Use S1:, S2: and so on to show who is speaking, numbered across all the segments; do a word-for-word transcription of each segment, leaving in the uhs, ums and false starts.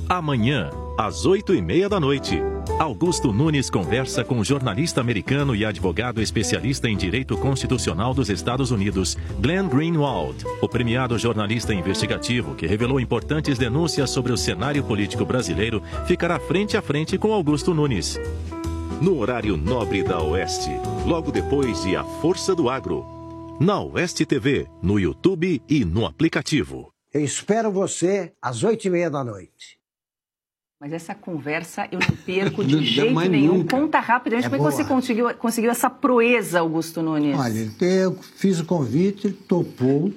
S1: Amanhã, às oito e meia da noite, Augusto Nunes conversa com o jornalista americano e advogado especialista em direito constitucional dos Estados Unidos, Glenn Greenwald, o premiado jornalista investigativo que revelou importantes denúncias sobre o cenário político brasileiro, ficará frente a frente com Augusto Nunes. No horário nobre da Oeste, logo depois de A Força do Agro. Na Oeste T V, no YouTube e no aplicativo.
S2: Eu espero você às oito e meia da noite.
S3: Mas essa conversa eu não perco de jeito nenhum. Nunca. Conta rapidamente é como é que você conseguiu, conseguiu essa proeza, Augusto Nunes.
S2: Olha, eu fiz o convite, ele topou,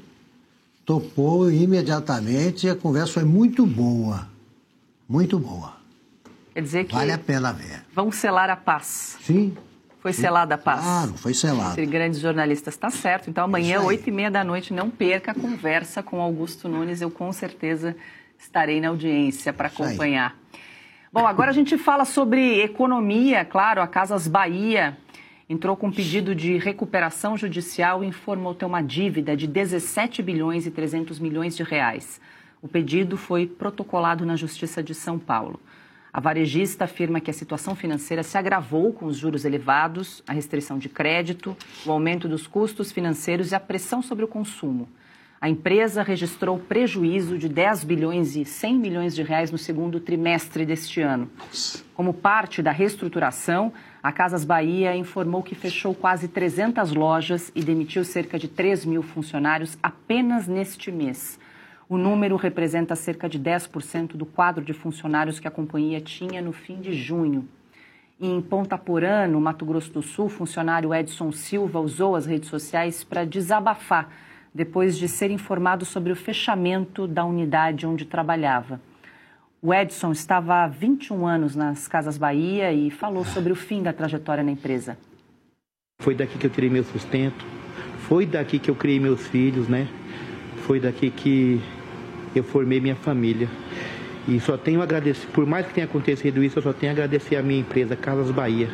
S2: topou imediatamente e a conversa foi muito boa, muito boa.
S3: Quer dizer que...
S2: Vale a pena ver.
S3: Vão selar a paz.
S2: Sim.
S3: Foi selada a paz.
S2: Claro, foi selada.
S3: Entre grandes jornalistas, tá certo. Então amanhã, oito e meia da noite, não perca a conversa com Augusto Nunes. Eu com certeza estarei na audiência para acompanhar. Bom, agora a gente fala sobre economia. Claro, a Casas Bahia entrou com um pedido de recuperação judicial e informou ter uma dívida de dezessete bilhões e trezentos milhões de reais. O pedido foi protocolado na Justiça de São Paulo. A varejista afirma que a situação financeira se agravou com os juros elevados, a restrição de crédito, o aumento dos custos financeiros e a pressão sobre o consumo. A empresa registrou prejuízo de dez bilhões e cem milhões de reais no segundo trimestre deste ano. Como parte da reestruturação, a Casas Bahia informou que fechou quase trezentas lojas e demitiu cerca de três mil funcionários apenas neste mês. O número representa cerca de dez por cento do quadro de funcionários que a companhia tinha no fim de junho. E em Ponta Porã, no Mato Grosso do Sul, o funcionário Edson Silva usou as redes sociais para desabafar, depois de ser informado sobre o fechamento da unidade onde trabalhava. O Edson estava há vinte e um anos nas Casas Bahia e falou sobre o fim da trajetória na empresa.
S4: Foi daqui que eu tirei meu sustento, foi daqui que eu criei meus filhos, né? Foi daqui que eu formei minha família. E só tenho a agradecer, por mais que tenha acontecido isso, eu só tenho a agradecer à minha empresa, Casas Bahia.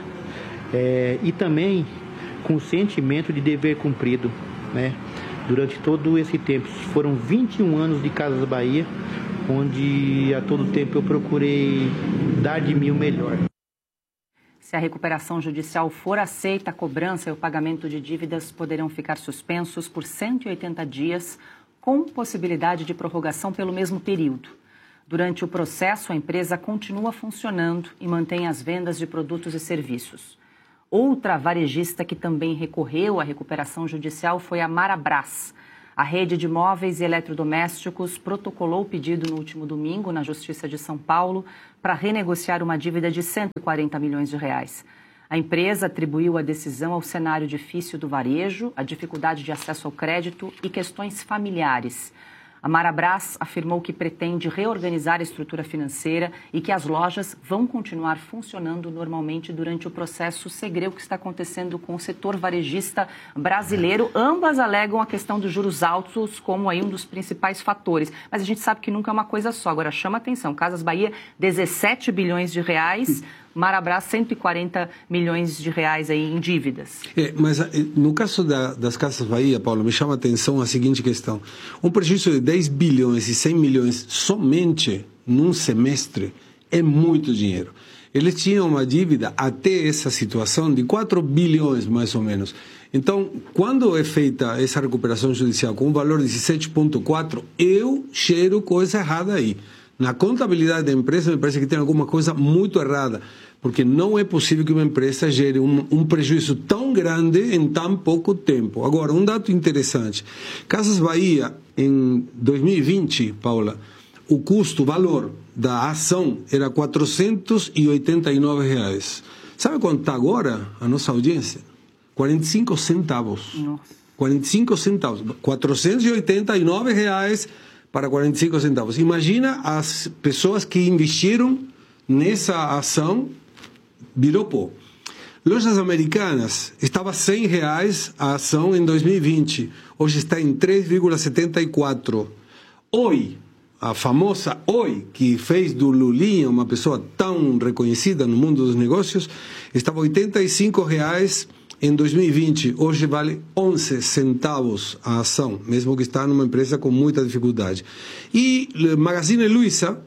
S4: É, e também com o sentimento de dever cumprido, né? Durante todo esse tempo, foram vinte e um anos de Casas Bahia, onde a todo tempo eu procurei dar de mim o melhor.
S3: Se a recuperação judicial for aceita, a cobrança e o pagamento de dívidas poderão ficar suspensos por cento e oitenta dias, com possibilidade de prorrogação pelo mesmo período. Durante o processo, a empresa continua funcionando e mantém as vendas de produtos e serviços. Outra varejista que também recorreu à recuperação judicial foi a Marabras. A rede de móveis e eletrodomésticos protocolou o pedido no último domingo na Justiça de São Paulo para renegociar uma dívida de cento e quarenta milhões de reais. A empresa atribuiu a decisão ao cenário difícil do varejo, a dificuldade de acesso ao crédito e questões familiares. A Marabras afirmou que pretende reorganizar a estrutura financeira e que as lojas vão continuar funcionando normalmente durante o processo segreu que está acontecendo com o setor varejista brasileiro. Ambas alegam a questão dos juros altos como aí um dos principais fatores. Mas a gente sabe que nunca é uma coisa só. Agora, chama atenção. Casas Bahia, dezessete bilhões de reais. Marabras, cento e quarenta milhões de reais aí em dívidas.
S5: É, mas no caso da, das Casas Bahia, Paulo, me chama a atenção a seguinte questão. Um prejuízo de dez bilhões e cem milhões somente num semestre é muito dinheiro. Eles tinham uma dívida até essa situação de quatro bilhões, mais ou menos. Então, quando é feita essa recuperação judicial com um valor de dezessete vírgula quatro, eu cheiro coisa errada aí. Na contabilidade da empresa, me parece que tem alguma coisa muito errada, porque não é possível que uma empresa gere um, um prejuízo tão grande em tão pouco tempo. Agora, um dado interessante. Casas Bahia, em dois mil e vinte, Paula, o custo, o valor da ação era quatrocentos e oitenta e nove reais. Sabe quanto está agora a nossa audiência? quarenta e cinco centavos.
S3: Nossa.
S5: quarenta e cinco centavos. quatrocentos e oitenta e nove reais para quarenta e cinco centavos. Imagina as pessoas que investiram nessa ação, virou pó. Lojas Americanas, estava cem reais a ação em dois mil e vinte, hoje está em três vírgula setenta e quatro. Oi, a famosa Oi, que fez do Lulinha uma pessoa tão reconhecida no mundo dos negócios, estava oitenta e cinco reais em dois mil e vinte, hoje vale onze centavos a ação, mesmo que está numa empresa com muita dificuldade. E Magazine Luiza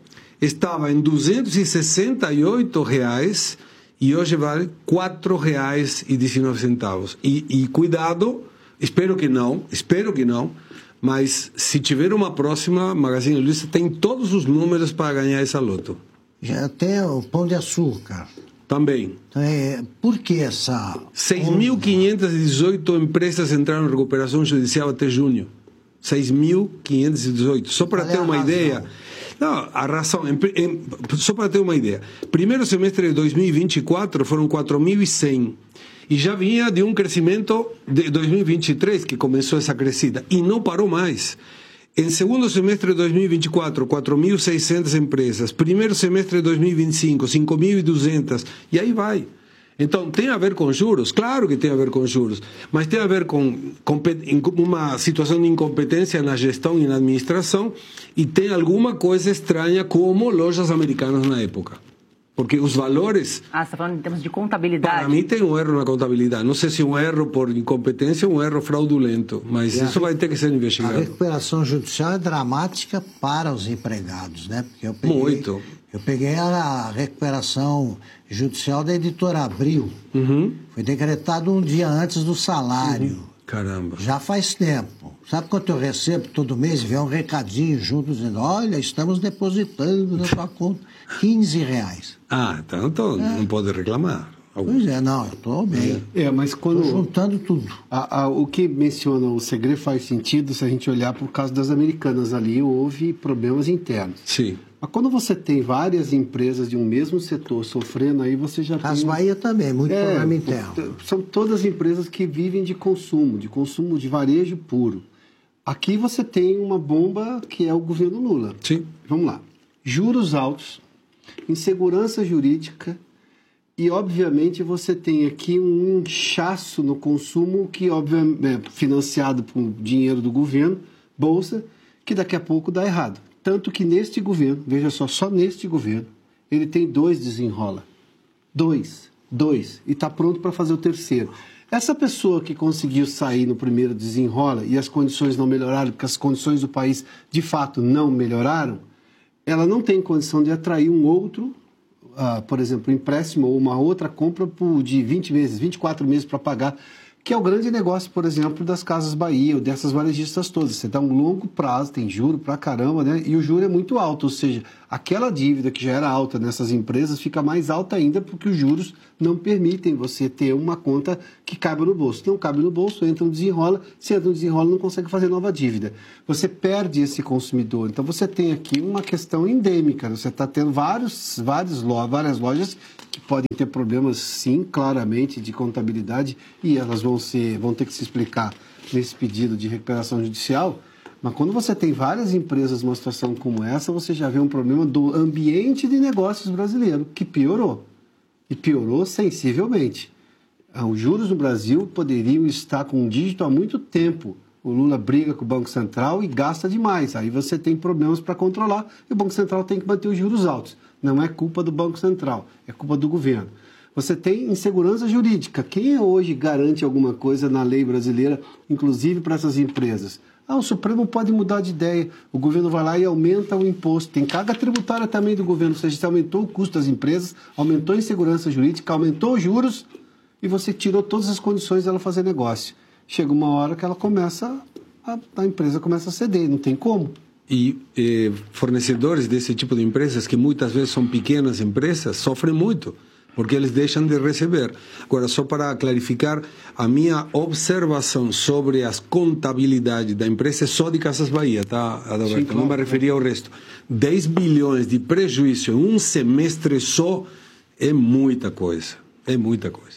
S5: estava em duzentos e sessenta e oito reais e hoje vale quatro reais e dezenove centavos. E, e cuidado, espero que não, espero que não, mas se tiver uma próxima, Magazine Luiza tem todos os números para ganhar essa loto.
S2: Já tem o Pão de Açúcar.
S5: Também.
S2: É, por que essa...
S5: seis mil quinhentas e dezoito empresas entraram em recuperação judicial até junho. seis mil quinhentas e dezoito. Só para ter uma ideia... Não, a razão... Em, em, só para ter uma ideia. Primeiro semestre de dois mil e vinte e quatro foram quatro mil e cem. E já vinha de um crescimento de dois mil e vinte e três, que começou essa crescida. E não parou mais. Em segundo semestre de dois mil e vinte e quatro, quatro mil e seiscentas empresas. Primeiro semestre de dois mil e vinte e cinco, cinco mil e duzentas. E aí vai. Então, tem a ver com juros? Claro que tem a ver com juros. Mas tem a ver com, com uma situação de incompetência na gestão e na administração. E tem alguma coisa estranha como lojas americanas na época. Porque os valores...
S3: Ah, você está falando em termos de contabilidade.
S5: Para mim tem um erro na contabilidade. Não sei se um erro por incompetência ou um erro fraudulento, mas isso vai ter que ser investigado.
S2: A recuperação judicial é dramática para os empregados, né? Porque eu peguei,
S5: Muito.
S2: Eu peguei a recuperação judicial da editora Abril.
S5: Uhum.
S2: Foi decretado um dia antes do salário.
S5: Uhum. Caramba.
S2: Já faz tempo. Sabe quanto eu recebo todo mês? Vem um recadinho junto dizendo, olha, estamos depositando na sua conta quinze reais.
S5: Ah, então, então é. Não pode reclamar.
S2: Pois é, não, eu estou bem.
S6: É, mas quando...
S2: Estou juntando tudo.
S6: A, a, o que menciona o segredo faz sentido se a gente olhar por causa das americanas. Ali houve problemas internos.
S5: Sim.
S6: Mas quando você tem várias empresas de um mesmo setor sofrendo, aí você já
S2: As
S6: tem...
S2: Bahia também, muito
S6: é,
S2: problema interno.
S6: São todas empresas que vivem de consumo, de consumo de varejo puro. Aqui você tem uma bomba que é o governo Lula.
S5: Sim.
S6: Vamos lá. Juros altos, insegurança jurídica e, obviamente, você tem aqui um inchaço no consumo que, obviamente, é financiado por dinheiro do governo, bolsa, que daqui a pouco dá errado. Tanto que neste governo, veja só, só neste governo, ele tem dois desenrola. Dois. Dois. E está pronto para fazer o terceiro. Essa pessoa que conseguiu sair no primeiro desenrola e as condições não melhoraram, porque as condições do país, de fato, não melhoraram, ela não tem condição de atrair um outro, uh, por exemplo, um empréstimo ou uma outra compra por, de vinte meses, vinte e quatro meses para pagar, que é o grande negócio, por exemplo, das Casas Bahia ou dessas varejistas todas. Você dá um longo prazo, tem juro pra caramba, né? E o juro é muito alto, ou seja, aquela dívida que já era alta nessas empresas fica mais alta ainda porque os juros não permitem você ter uma conta que caiba no bolso. Não cabe no bolso, entra no desenrola, se entra no desenrola não consegue fazer nova dívida. Você perde esse consumidor. Então você tem aqui uma questão endêmica, você está tendo vários, vários, várias lojas que podem ter problemas, sim, claramente, de contabilidade, e elas vão, ser, vão ter que se explicar nesse pedido de recuperação judicial, mas quando você tem várias empresas numa situação como essa, você já vê um problema do ambiente de negócios brasileiro, que piorou, e piorou sensivelmente. Os juros no Brasil poderiam estar com um dígito há muito tempo. O Lula briga com o Banco Central e gasta demais, aí você tem problemas para controlar, e o Banco Central tem que manter os juros altos. Não é culpa do Banco Central, é culpa do governo. Você tem insegurança jurídica. Quem hoje garante alguma coisa na lei brasileira, inclusive para essas empresas? Ah, o Supremo pode mudar de ideia. O governo vai lá e aumenta o imposto. Tem carga tributária também do governo. Ou seja, você aumentou o custo das empresas, aumentou a insegurança jurídica, aumentou os juros e você tirou todas as condições dela fazer negócio. Chega uma hora que ela começa, a, a empresa começa a ceder, não tem como.
S5: E eh, fornecedores desse tipo de empresas, que muitas vezes são pequenas empresas, sofrem muito, porque eles deixam de receber. Agora, só para clarificar, a minha observação sobre as contabilidades da empresa é só de Casas Bahia, tá, Adalberto? Sim, claro. Não me referi ao resto. dez bilhões de prejuízo em um semestre só é muita coisa, é muita coisa.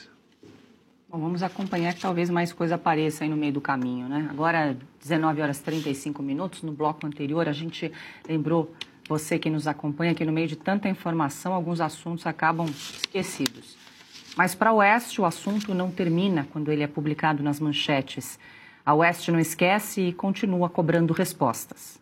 S3: Bom, vamos acompanhar que talvez mais coisa apareça aí no meio do caminho, né? Agora, dezenove horas e trinta e cinco minutos, no bloco anterior, a gente lembrou, você que nos acompanha, que no meio de tanta informação, alguns assuntos acabam esquecidos. Mas para a Oeste, o assunto não termina quando ele é publicado nas manchetes. A Oeste não esquece e continua cobrando respostas.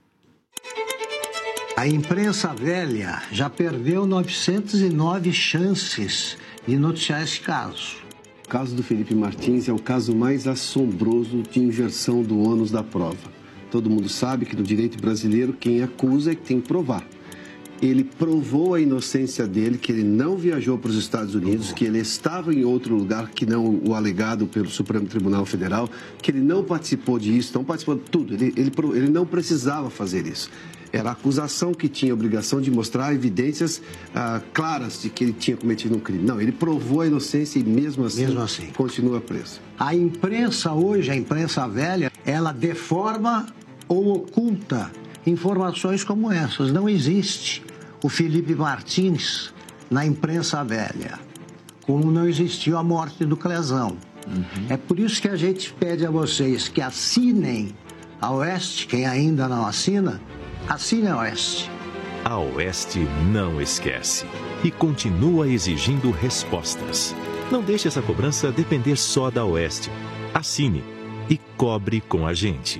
S2: A imprensa velha já perdeu novecentas e nove chances de noticiar esse caso.
S6: O caso do Felipe Martins é o caso mais assombroso de inversão do ônus da prova. Todo mundo sabe que no direito brasileiro quem acusa é que tem que provar. ele provou a inocência dele, que ele não viajou para os Estados Unidos, que ele estava em outro lugar que não o alegado pelo Supremo Tribunal Federal, que ele não participou disso, não participou de tudo. Ele, ele, ele não precisava fazer isso. Era a acusação que tinha a obrigação de mostrar evidências ah, claras de que ele tinha cometido um crime. Não, ele provou a inocência e mesmo assim,
S2: mesmo assim
S6: continua preso.
S2: A imprensa hoje, a imprensa velha, ela deforma ou oculta informações como essas. Não existe o Felipe Martins na imprensa velha, como não existiu a morte do Clezão. Uhum. É por isso que a gente pede a vocês que assinem a Oeste, quem ainda não assina, assine a Oeste.
S1: A Oeste não esquece e continua exigindo respostas. Não deixe essa cobrança depender só da Oeste. Assine e cobre com a gente.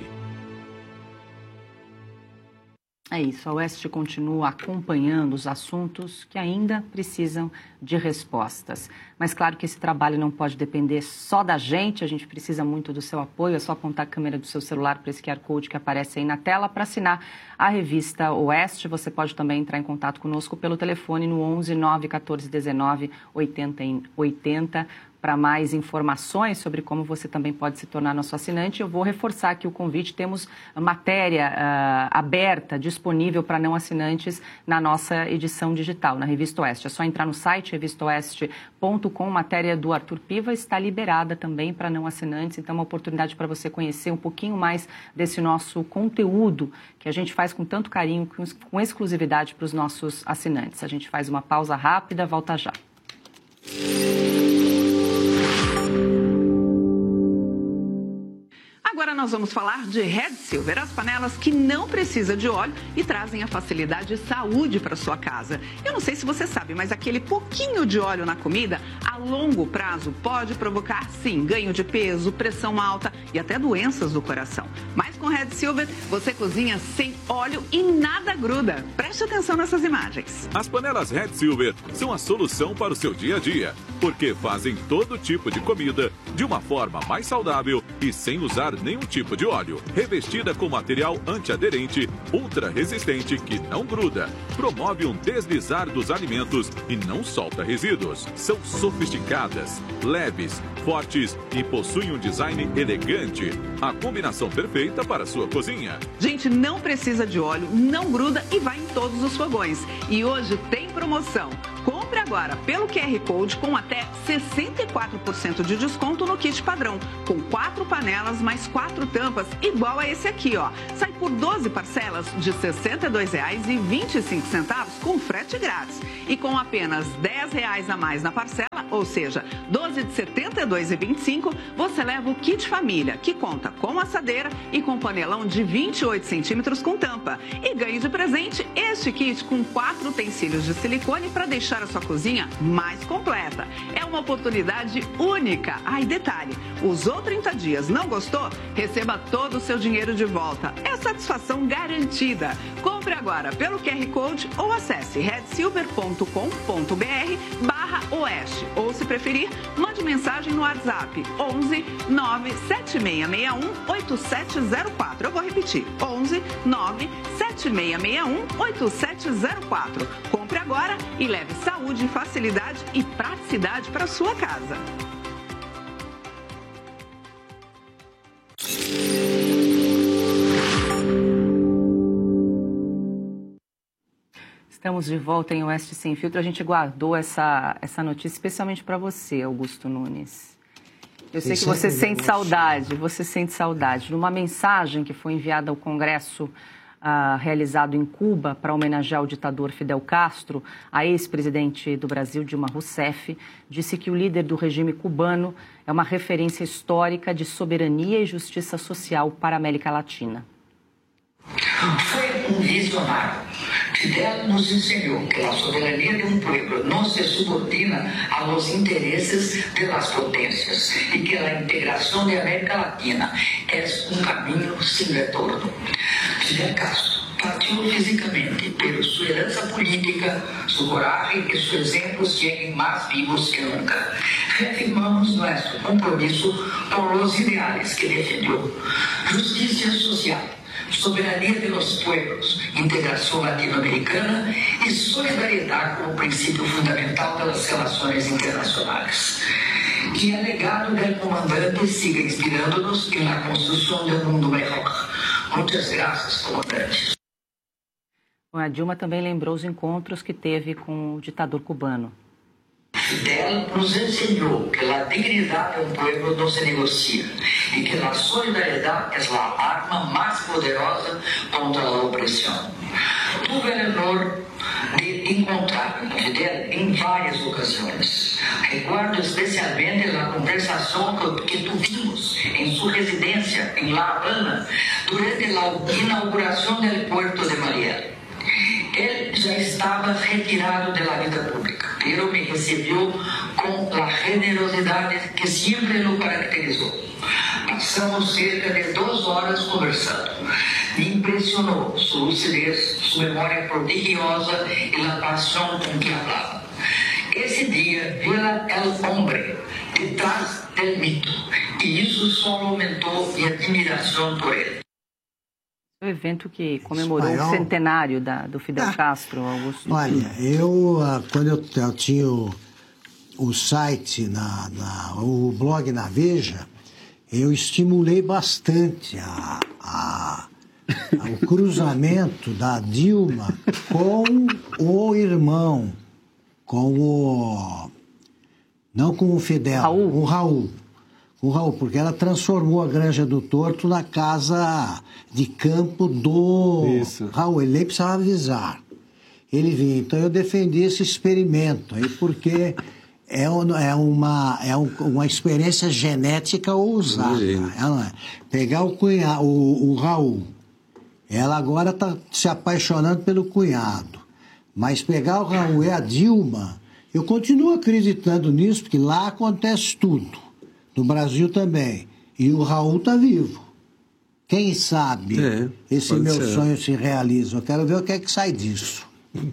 S3: É isso, a Oeste continua acompanhando os assuntos que ainda precisam de respostas. Mas claro que esse trabalho não pode depender só da gente, a gente precisa muito do seu apoio. É só apontar a câmera do seu celular para esse Q R Code que aparece aí na tela para assinar a revista Oeste. Você pode também entrar em contato conosco pelo telefone no onze, nove um quatro, dezenove, oitenta, oitenta. Para mais informações sobre como você também pode se tornar nosso assinante, eu vou reforçar aqui o convite. Temos matéria uh, aberta, disponível para não assinantes na nossa edição digital, na Revista Oeste. É só entrar no site revista oeste ponto com. Matéria do Arthur Piva está liberada também para não assinantes. Então, uma oportunidade para você conhecer um pouquinho mais desse nosso conteúdo que a gente faz com tanto carinho, com, com exclusividade para os nossos assinantes. A gente faz uma pausa rápida, volta já. Agora nós vamos falar de Red Silver, as panelas que não precisam de óleo e trazem a facilidade e saúde para sua casa. Eu não sei se você sabe, mas aquele pouquinho de óleo na comida, a longo prazo, pode provocar, sim, ganho de peso, pressão alta e até doenças do coração. Mas com Red Silver, você cozinha sem óleo e nada gruda. Preste atenção nessas imagens.
S7: As panelas Red Silver são a solução para o seu dia a dia, porque fazem todo tipo de comida de uma forma mais saudável e sem usar nenhum tipo de óleo. Revestida com material antiaderente, ultra resistente que não gruda, promove um deslizar dos alimentos e não solta resíduos. São sofisticadas, leves, fortes e possuem um design elegante. A combinação perfeita para a sua cozinha.
S3: Gente, não precisa de óleo, não gruda e vai em todos os fogões. E hoje tem promoção. Compre agora pelo Q R Code com até sessenta e quatro por cento de desconto no kit padrão, com quatro panelas mais quatro tampas, igual a esse aqui, ó. Sai por doze parcelas de sessenta e dois reais e vinte e cinco centavos com frete grátis. E com apenas dez reais a mais na parcela, ou seja, doze de setenta e dois reais e vinte e cinco centavos, você leva o kit família, que conta com assadeira e com panelão de vinte e oito centímetros com tampa. E ganhe de presente este kit com quatro utensílios de silicone para deixar a sua cozinha mais completa. É uma oportunidade única. Ah, e detalhe, usou trinta dias, não gostou? Receba todo o seu dinheiro de volta. É satisfação garantida. Compre agora pelo Q R Code ou acesse red silver ponto com ponto br barra oeste. Ou, se preferir, mande mensagem no WhatsApp onze, nove sete seis seis um, oito sete zero quatro. Eu vou repetir, onze, nove sete seis seis um, oito sete zero quatro. Compre agora e leve saúde, facilidade e praticidade para sua casa. Estamos de volta em Oeste Sem Filtro. A gente guardou essa, essa notícia especialmente para você, Augusto Nunes. Eu sei que você sente saudade, você sente saudade. Numa mensagem que foi enviada ao Congresso uh, realizado em Cuba para homenagear o ditador Fidel Castro, a ex-presidente do Brasil, Dilma Rousseff, disse que o líder do regime cubano é uma referência histórica de soberania e justiça social para a América Latina.
S8: Foi um visionário. Fidel nos enseñó que la soberanía de un pueblo no se subordina a los intereses de las potencias y que la integración de América Latina es un camino sin retorno. Fidel Castro partió físicamente, pero su heranza política, su coraje y sus ejemplos siguen más vivos que nunca. Reafirmamos nuestro compromiso con los ideales que defendió. Justicia social, soberania de los pueblos, integração latino-americana e solidariedade como princípio fundamental das relações internacionais. Que o legado do comandante siga inspirando-nos na construção de um mundo melhor. Muitas graças, comandante.
S3: A Dilma também lembrou os encontros que teve com o ditador cubano.
S8: Fidel nos ensinou que a dignidade de um povo não se negocia e que a solidariedade é a arma mais poderosa contra a opressão. Tive o honor de encontrar com Fidel em várias ocasiões. Recuerdo especialmente a conversação que, que tivemos em sua residência em La Habana durante a inauguração do Puerto de Mariel. Ele já estava retirado da vida pública, mas me recebeu com a generosidade que sempre o caracterizou. Passamos cerca de duas horas conversando. Me impressionou sua lucidez, sua memória prodigiosa e a paixão com que falava. Esse dia, vira o homem detrás do mito, e isso só aumentou minha admiração por ele.
S3: O evento que comemorou Espanhol. o centenário da, do Fidel ah, Castro, Augusto.
S2: Olha, eu, quando eu, eu tinha o, o site, na, na, o blog na Veja, eu estimulei bastante a, a, a, o cruzamento da Dilma com o irmão, com o... não com o Fidel,
S3: Raul.
S2: com o Raul. O Raul, porque ela transformou a Granja do Torto na casa de campo do Isso. Raul. Ele nem precisava avisar. Ele vinha. Então eu defendi esse experimento aí, porque é, um, é, uma, é um, uma experiência genética ousada. Ela, pegar o, cunha, o, o Raul, ela agora está se apaixonando pelo cunhado. Mas pegar o Raul e a Dilma, eu continuo acreditando nisso, porque lá acontece tudo. No Brasil também. E o Raul está vivo. Quem sabe é, esse meu ser. sonho se realiza. Eu quero ver o que é que sai disso.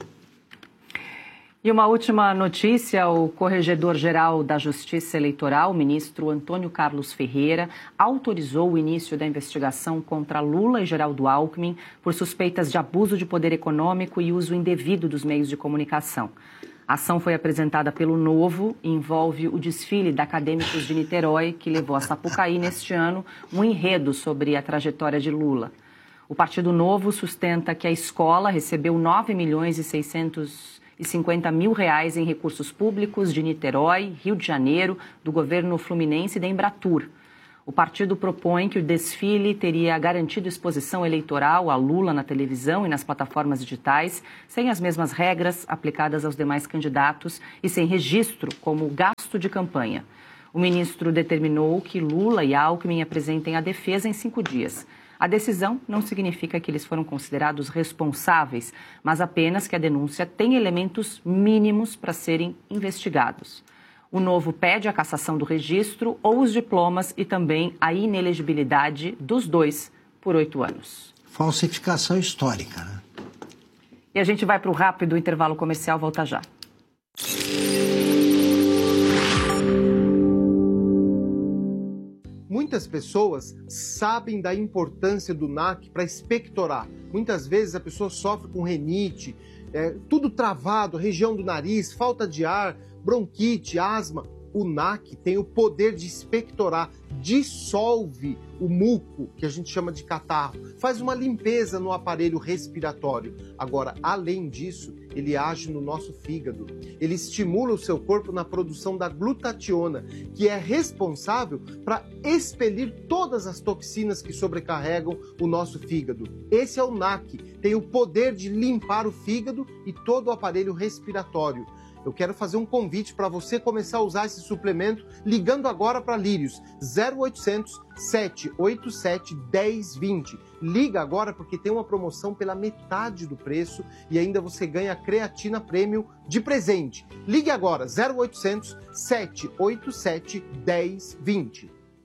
S3: E uma última notícia, o Corregedor-Geral da Justiça Eleitoral, o ministro Antônio Carlos Ferreira, autorizou o início da investigação contra Lula e Geraldo Alckmin por suspeitas de abuso de poder econômico e uso indevido dos meios de comunicação. A ação foi apresentada pelo Novo e envolve o desfile da Acadêmicos de Niterói, que levou a Sapucaí neste ano um enredo sobre a trajetória de Lula. O Partido Novo sustenta que a escola recebeu nove milhões e seiscentos e cinquenta mil reais em recursos públicos de Niterói, Rio de Janeiro, do governo fluminense e da Embratur. O partido propõe que o desfile teria garantido exposição eleitoral a Lula na televisão e nas plataformas digitais, sem as mesmas regras aplicadas aos demais candidatos e sem registro como gasto de campanha. O ministro determinou que Lula e Alckmin apresentem a defesa em cinco dias. A decisão não significa que eles foram considerados responsáveis, mas apenas que a denúncia tem elementos mínimos para serem investigados. O Novo pede a cassação do registro ou os diplomas e também a inelegibilidade dos dois por oito anos.
S2: Falsificação histórica, né?
S3: E a gente vai para o rápido intervalo comercial, volta já.
S9: Muitas pessoas sabem da importância do N A C para expectorar. Muitas vezes a pessoa sofre com rinite, é, tudo travado, região do nariz, falta de ar, bronquite, asma. O N A C tem o poder de expectorar, dissolve o muco, que a gente chama de catarro, faz uma limpeza no aparelho respiratório. Agora, além disso, ele age no nosso fígado. Ele estimula o seu corpo na produção da glutationa, que é responsável para expelir todas as toxinas que sobrecarregam o nosso fígado. Esse é o N A C, tem o poder de limpar o fígado e todo o aparelho respiratório. Eu quero fazer um convite para você começar a usar esse suplemento ligando agora para Lírios, zero oitocentos, sete oito sete, um zero dois zero. Liga agora porque tem uma promoção pela metade do preço e ainda você ganha creatina Premium de presente. Ligue agora, zero oitocentos, sete oito sete, um zero dois zero.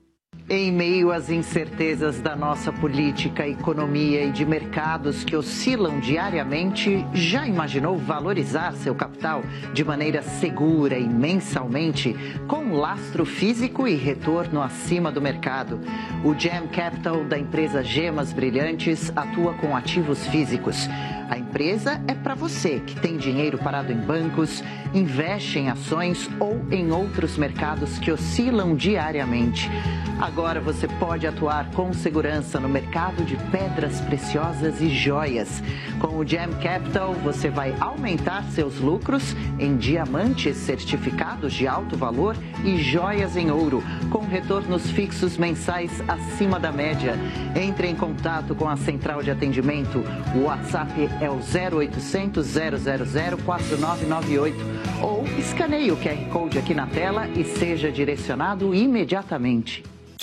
S10: Em meio às incertezas da nossa política, economia e de mercados que oscilam diariamente, já imaginou valorizar seu capital de maneira segura e mensalmente, com lastro físico e retorno acima do mercado? O Gem Capital da empresa Gemas Brilhantes atua com ativos físicos. A empresa é para você que tem dinheiro parado em bancos, investe em ações ou em outros mercados que oscilam diariamente. Agora você pode atuar com segurança no mercado de pedras preciosas e joias. Com o Gem Capital, você vai aumentar seus lucros em diamantes certificados de alto valor e joias em ouro, com retornos fixos mensais acima da média. Entre em contato com a central de atendimento. O WhatsApp é o zero oitocentos, zero zero zero, quatro nove nove oito ou escaneie o Q R Code aqui na tela e seja direcionado imediatamente.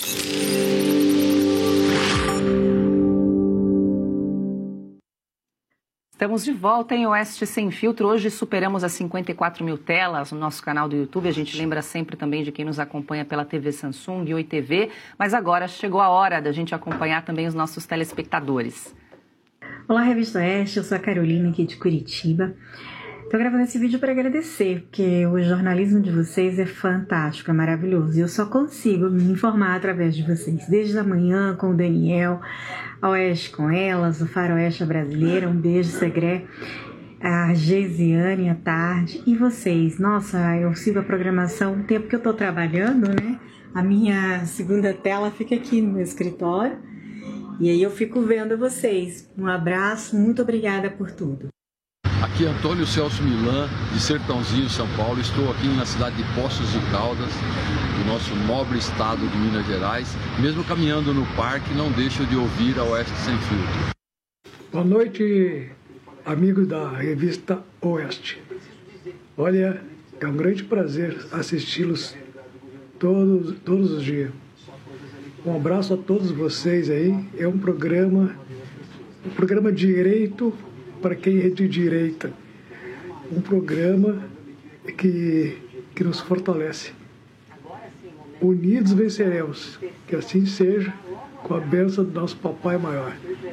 S3: Estamos de volta em Oeste Sem Filtro. Hoje superamos as cinquenta e quatro mil telas no nosso canal do YouTube. A gente lembra sempre também de quem nos acompanha pela T V Samsung e Oi T V. Mas agora chegou a hora da gente acompanhar também os nossos telespectadores.
S11: Olá, Revista Oeste. Eu sou a Carolina aqui de Curitiba. Estou gravando esse vídeo para agradecer, porque o jornalismo de vocês é fantástico, é maravilhoso. E eu só consigo me informar através de vocês. Desde a manhã com o Daniel, a Oeste com Elas, o Faroeste Brasileira, um beijo, Segré, a Geisiane à tarde. E vocês? Nossa, eu sigo a programação o tempo que eu estou trabalhando, né? A minha segunda tela fica aqui no meu escritório. E aí eu fico vendo vocês. Um abraço, muito obrigada por tudo.
S12: Aqui é Antônio Celso Milan, de Sertãozinho, São Paulo. Estou aqui na cidade de Poços de Caldas, do nosso nobre estado de Minas Gerais. Mesmo caminhando no parque, não deixo de ouvir a Oeste Sem Filtro.
S13: Boa noite, amigos da revista Oeste. Olha, é um grande prazer assisti-los todos, todos os dias. Um abraço a todos vocês aí. É um programa, um programa direito para quem é de direita. Um programa que, que nos fortalece. Unidos venceremos. Que assim seja, com a bênção do nosso Papai Maior.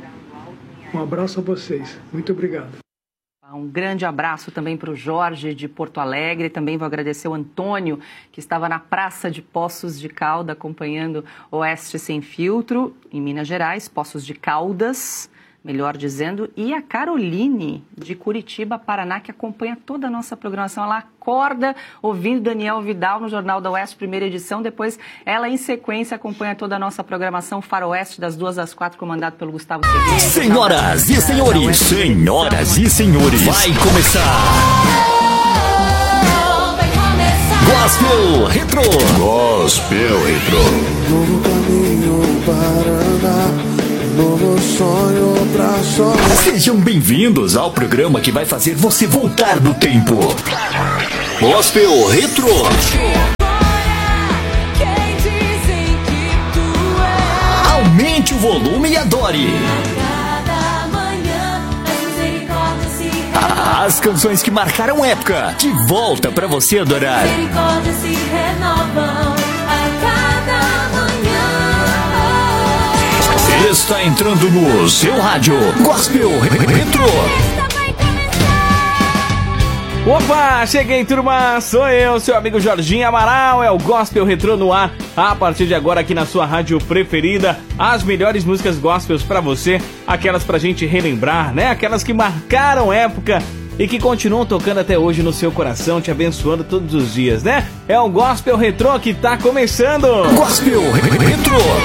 S13: Um abraço a vocês. Muito obrigado.
S3: Um grande abraço também para o Jorge de Porto Alegre. Também vou agradecer o Antônio, que estava na Praça de Poços de Caldas, acompanhando Oeste Sem Filtro, em Minas Gerais, Poços de Caldas, melhor dizendo, e a Caroline, de Curitiba, Paraná, que acompanha toda a nossa programação. Ela acorda ouvindo Daniel Vidal no Jornal da Oeste, primeira edição. Depois, ela, em sequência, acompanha toda a nossa programação Faroeste, das duas às quatro, comandado pelo Gustavo Segredo.
S14: Senhoras e senhores, senhoras e senhores, vai começar! Gospel Retro! Gospel Retro!
S15: Novo caminho para andar. Novo sonho pra sonhar.
S14: Sejam bem-vindos ao programa que vai fazer você voltar do tempo. Gospel Retro. Aumente o volume e adore. As canções que marcaram época, de volta pra você adorar. Está entrando no seu rádio Gospel Retro.
S16: Opa, cheguei, turma, sou eu, seu amigo Jorginho Amaral, é o Gospel Retro no ar, a partir de agora aqui na sua rádio preferida, as melhores músicas gospels pra você, aquelas pra gente relembrar, né, aquelas que marcaram época e que continuam tocando até hoje no seu coração, te abençoando todos os dias, né? É o Gospel Retro que tá começando!
S14: Gospel Retro!